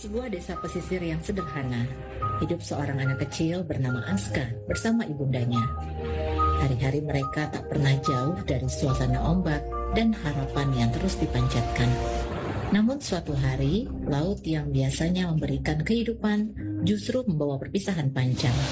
sebuah desa pesisir yang sederhana, hidup seorang anak kecil bernama Aska bersama ibundanya. Hari-hari mereka tak pernah jauh dari suasana ombak dan harapan yang terus dipanjatkan. Namun suatu hari, laut yang biasanya memberikan kehidupan justru membawa perpisahan panjang.